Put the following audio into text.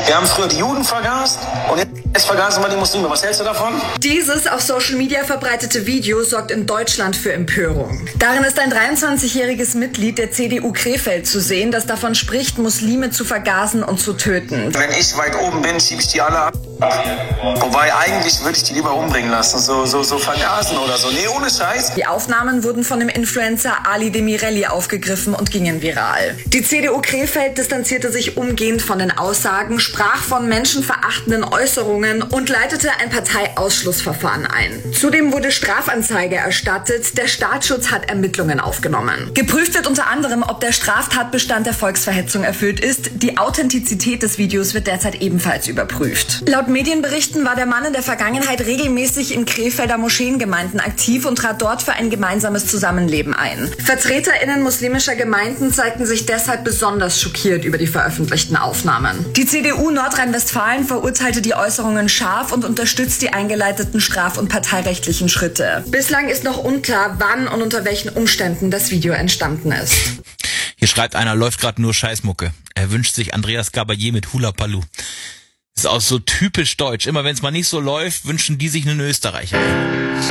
Wir haben früher die Juden vergast und jetzt vergasen wir die Muslime. Was hältst du davon? Dieses auf Social Media verbreitete Video sorgt in Deutschland für Empörung. Darin ist ein 23-jähriges Mitglied der CDU Krefeld zu sehen, das davon spricht, Muslime zu vergasen und zu töten. Wenn ich weit oben bin, schiebe ich die alle ab. Wobei eigentlich würde ich die lieber umbringen lassen, so vergasen oder so. Nee, ohne Scheiß. Die Aufnahmen wurden von dem Influencer Ali Demirelli aufgegriffen und gingen viral. Die CDU Krefeld distanzierte sich umgehend von den Aussagen, sprach von menschenverachtenden Äußerungen und leitete ein Parteiausschlussverfahren ein. Zudem wurde Strafanzeige erstattet, der Staatsschutz hat Ermittlungen aufgenommen. Geprüft wird unter anderem, ob der Straftatbestand der Volksverhetzung erfüllt ist. Die Authentizität des Videos wird derzeit ebenfalls überprüft. Laut Medienberichten war der Mann in der Vergangenheit regelmäßig in Krefelder Moscheengemeinden aktiv und trat dort für ein gemeinsames Zusammenleben ein. VertreterInnen muslimischer Gemeinden zeigten sich deshalb besonders schockiert über die veröffentlichten Aufnahmen. Die CDU Nordrhein-Westfalen verurteilte die Äußerungen scharf und unterstützt die eingeleiteten straf- und parteirechtlichen Schritte. Bislang ist noch unklar, wann und unter welchen Umständen das Video entstanden ist. Hier schreibt einer, läuft gerade nur Scheißmucke. Er wünscht sich Andreas Gabalier mit Hula Paloo. Ist auch so typisch deutsch. Immer wenn es mal nicht so läuft, wünschen die sich einen Österreicher.